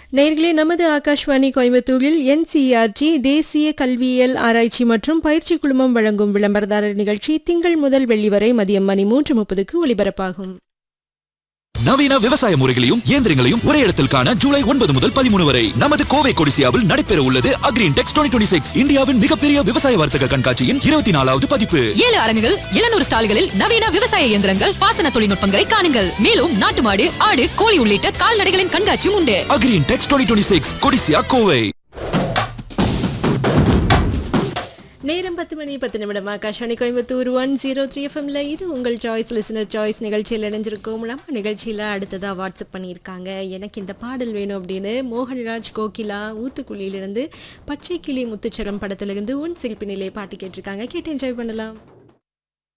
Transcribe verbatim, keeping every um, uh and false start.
நேயர்களே, நமது ஆகாஷ்வாணி கோயம்புத்தூரில் என்சிஇஆர்டி தேசிய கல்வியியல் ஆராய்ச்சி மற்றும் பயிற்சி குழுமம் வழங்கும் விளம்பரதாரர் நிகழ்ச்சி திங்கள் முதல் வெள்ளி வரை மதியம் மணி மூன்று முப்பதுக்கு ஒலிபரப்பாகும். நவீன விவசாய முறைகளையும் இயந்திரங்களையும் ஒரே இடத்தில் காண ஜூலை ஒன்பது முதல் பதிமூணு வரை நமது கோவை கொடிசியாவில் நடைபெற உள்ளது அக்ரின்டெக்ஸ் இருபது இருபத்தி ஆறு இந்தியாவின் மிகப்பெரிய விவசாய வர்த்தக கண்காட்சியின் இருபத்தி நாலாவது பதிப்பு. ஏழு அரங்குகள், எழுநூறு ஸ்டால்களில் நவீன விவசாய இயந்திரங்கள், பாசன தொழில்நுட்பங்களை காணுங்கள். மேலும் நாட்டு மாடு, ஆடு, கோழி உள்ளிட்ட கால்நடைகளின் கண்காட்சியும் உண்டு. அக்ரின்டெக்ஸ் இருபது இருபத்தி ஆறு கொடிசியா கோவை. நேரம் பத்து மணி பத்து நிமிடம். Akashvani Coimbatore one zero three எஃப்எம்ல இது உங்கள் சாய்ஸ் லிசனர் சாய்ஸ் நிகழ்ச்சியில் இணைஞ்சிருக்கோம். நம்ம நிகழ்ச்சியில் அடுத்ததாக வாட்ஸ்அப் பண்ணியிருக்காங்க, எனக்கு இந்த பாடல் வேணும் அப்படின்னு. மோகன்ராஜ் கோகிலா ஊத்துக்குழியிலிருந்து பச்சை கிளி முத்துச்சரம் படத்திலிருந்து உன் சில்பி நிலை பாட்டு கேட்டிருக்காங்க. கேட்டு என்ஜாய் பண்ணலாம்.